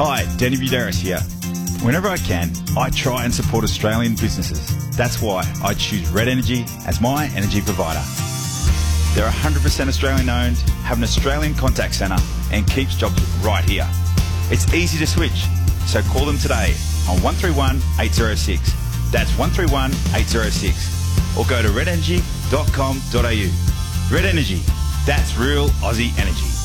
Hi, Danny Budaris here. Whenever I can, I try and support Australian businesses. That's why I choose Red Energy as my energy provider. They're 100% Australian owned, have an Australian contact centre and keeps jobs right here. It's easy to switch, so call them today on 131 806. That's 131 806. Or go to redenergy.com.au. Red Energy, that's real Aussie energy.